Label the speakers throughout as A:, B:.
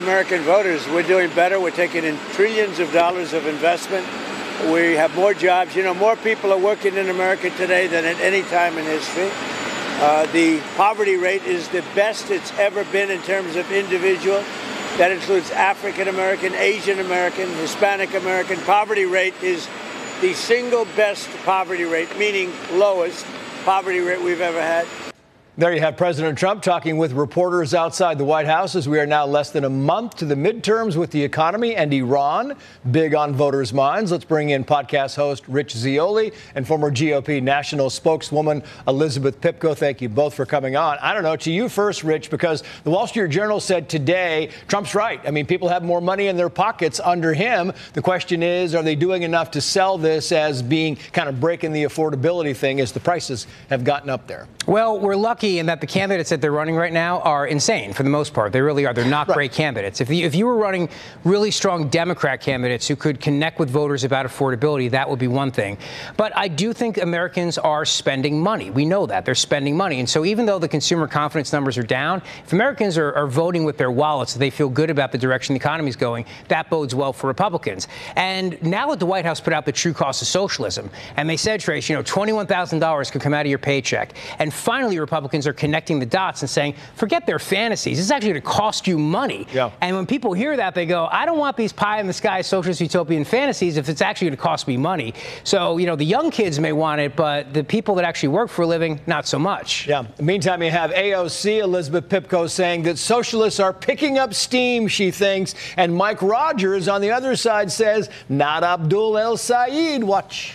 A: American voters, we're doing better. We're taking in trillions of dollars of investment. We have more jobs. You know, more people are working in America today than at any time in history. The poverty rate is the best it's ever been in terms of individual. That includes African American, Asian American, Hispanic American. Poverty rate is the single best poverty rate, meaning lowest poverty rate we've ever had.
B: There you have President Trump talking with reporters outside the White House as we are now less than a month to the midterms with the economy and Iran big on voters' minds. Let's bring in podcast host Rich Zeoli and former GOP national spokeswoman Elizabeth Pipko. Thank you both for coming on. I don't know, to you first, Rich, because the Wall Street Journal said today Trump's right. I mean, people have more money in their pockets under him. The question is, are they doing enough to sell this as being kind of breaking the affordability thing as the prices have gotten up there?
C: Well, we're lucky in that the candidates that they're running right now are insane for the most part. They really are. They're not great candidates. If you were running really strong Democrat candidates who could connect with voters about affordability, that would be one thing. But I do think Americans are spending money. We know that. They're spending money. And so even though the consumer confidence numbers are down, if Americans are voting with their wallets, they feel good about the direction the economy is going, that bodes well for Republicans. And now that the White House put out the true cost of socialism, and they said, Trace, you know, $21,000 could come out of your paycheck. And finally, Republicans are connecting the dots and saying, forget their fantasies. This is actually going to cost you money. Yeah. And when people hear that, they go, I don't want these pie-in-the-sky socialist utopian fantasies if it's actually going to cost me money. So, you know, the young kids may want it, but the people that actually work for a living, not so much.
B: Yeah. Meantime, you have AOC, Elizabeth Pipko, saying that socialists are picking up steam, she thinks. And Mike Rogers on the other side says, not Abdul El Sayed. Watch.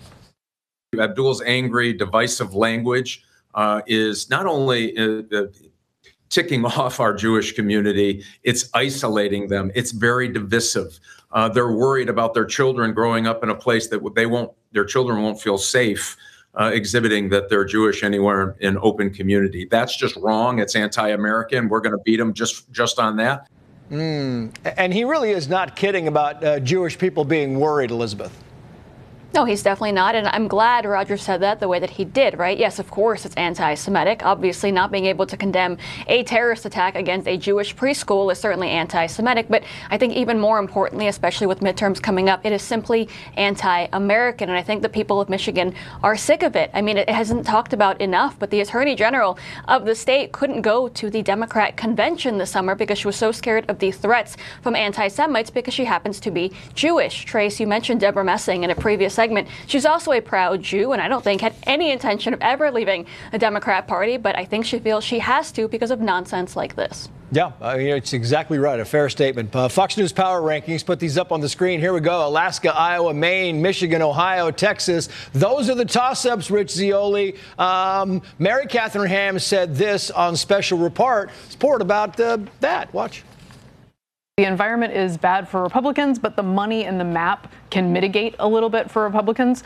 D: Abdul's angry, divisive language is not only ticking off our Jewish community, it's isolating them. It's very divisive. They're worried about their children growing up in a place that their children won't feel safe exhibiting that they're Jewish anywhere in open community. That's just wrong. It's anti-American. We're going to beat them just on that.
B: And he really is not kidding about Jewish people being worried, Elizabeth.
E: No, he's definitely not. And I'm glad Roger said that the way that he did, right? Yes, of course, it's anti-Semitic. Obviously, not being able to condemn a terrorist attack against a Jewish preschool is certainly anti-Semitic. But I think even more importantly, especially with midterms coming up, it is simply anti-American. And I think the people of Michigan are sick of it. I mean, it hasn't talked about enough, but the Attorney General of the state couldn't go to the Democrat convention this summer because she was so scared of the threats from anti-Semites because she happens to be Jewish. Trace, you mentioned Deborah Messing in a previous segment. She's also a proud Jew, and I don't think had any intention of ever leaving the Democrat Party, but I think she feels she has to because of nonsense like this.
B: Yeah, it's exactly right. A fair statement. Fox News Power Rankings, put these up on the screen. Here we go. Alaska, Iowa, Maine, Michigan, Ohio, Texas. Those are the toss-ups, Rich Zeoli. Mary Catherine Ham said this on Special Report about that. Watch.
F: The environment is bad for Republicans, but the money in the map can mitigate a little bit for Republicans.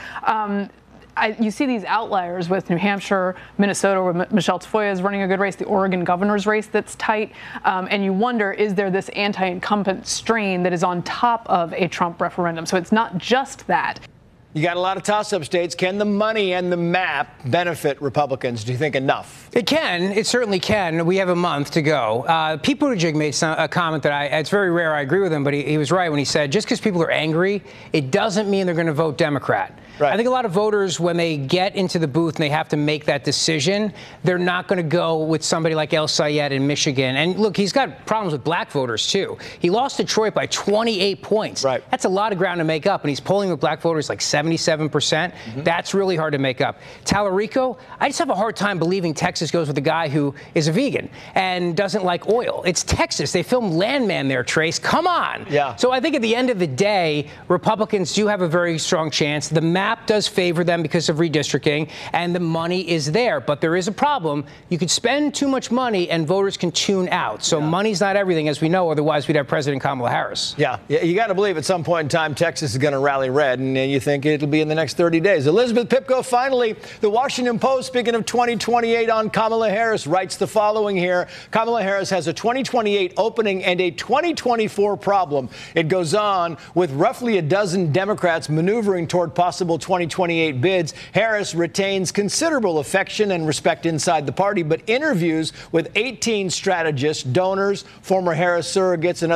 F: You see these outliers with New Hampshire, Minnesota, where Michelle Tafoya is running a good race, the Oregon governor's race that's tight. And you wonder, is there this anti-incumbent strain that is on top of a Trump referendum? So it's not just that.
B: You got a lot of toss-up states. Can the money and the map benefit Republicans? Do you think enough?
C: It can. It certainly can. We have a month to go. Pete Buttigieg made a comment that it's very rare I agree with him, but he was right when he said just because people are angry, it doesn't mean they're going to vote Democrat. Right. I think a lot of voters, when they get into the booth and they have to make that decision, they're not going to go with somebody like El Sayed in Michigan. And look, he's got problems with black voters, too. He lost Detroit by 28 points. Right. That's a lot of ground to make up. And he's polling with black voters like 77%. That's really hard to make up. Tallarico, I just have a hard time believing Texas goes with a guy who is a vegan and doesn't like oil. It's Texas. They filmed Landman there, Trace. Come on. Yeah. So I think at the end of the day, Republicans do have a very strong chance. The map does favor them because of redistricting, and the money is there. But there is a problem. You could spend too much money, and voters can tune out. So money's not everything, as we know. Otherwise, we'd have President Kamala Harris. Yeah, you got to believe at some point in time, Texas is going to rally red, and you think it'll be in the next 30 days. Elizabeth Pipko, finally, the Washington Post, speaking of 2028 on
B: Kamala Harris writes the following here. Kamala Harris has a 2028 opening and a 2024 problem. It goes on with roughly a dozen Democrats maneuvering toward possible 2028 bids. Harris retains considerable affection and respect inside the party, but interviews with 18 strategists, donors, former Harris surrogates, and